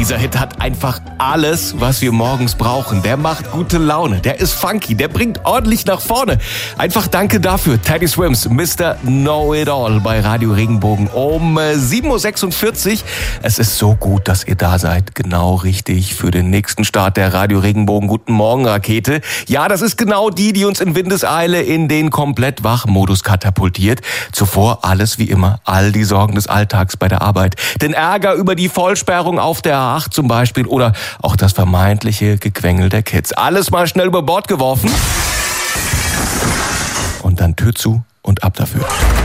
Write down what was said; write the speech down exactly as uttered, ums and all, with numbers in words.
Dieser Hit hat einfach alles, was wir morgens brauchen. Der macht gute Laune, der ist funky, der bringt ordentlich nach vorne. Einfach danke dafür. Teddy Swims, Mister Know-It-All bei Radio Regenbogen um sieben Uhr sechsundvierzig. Es ist so gut, dass ihr da seid. Genau richtig für den nächsten Start der Radio Regenbogen Guten Morgen Rakete. Ja, das ist genau die, die uns in Windeseile in den komplett Wach-Modus katapultiert. Zuvor alles wie immer, all die Sorgen des Alltags bei der Arbeit. Den Ärger über die Vollsperrung auf der A acht zum Beispiel oder auch das vermeintliche Gequengel der Kids. Alles mal schnell über Bord geworfen und dann Tür zu und ab dafür.